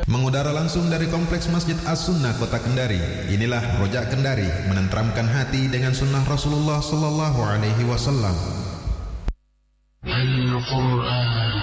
Mengudara langsung dari Kompleks Masjid As-Sunnah Kota Kendari. Inilah Rojak Kendari, menenteramkan hati dengan sunnah Rasulullah sallallahu alaihi wasallam. Al-Quran